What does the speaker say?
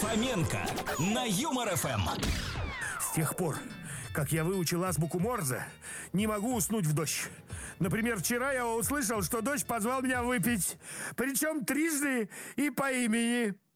Фоменко на Юмор ФМ. С тех пор, как я выучил азбуку Морзе, не могу уснуть в дождь. Например, вчера я услышал, что дождь позвал меня выпить. Причем трижды и по имени.